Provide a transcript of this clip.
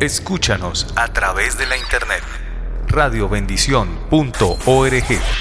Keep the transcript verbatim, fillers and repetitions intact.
Escúchanos a través de la internet radio bendición punto org.